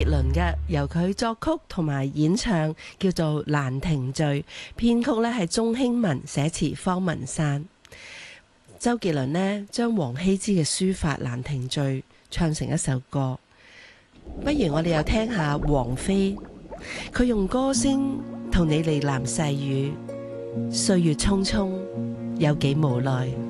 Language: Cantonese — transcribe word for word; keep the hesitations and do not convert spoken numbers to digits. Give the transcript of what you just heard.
倫嘅，由佢作曲同埋演唱，叫做《蘭亭序》，編曲咧係鍾興文，寫詞方文山。周杰倫呢將王羲之嘅書法《蘭亭序》唱成一首歌，不如我哋又聽下王菲，佢用歌聲同你呢喃細語，歲月匆匆有幾無奈。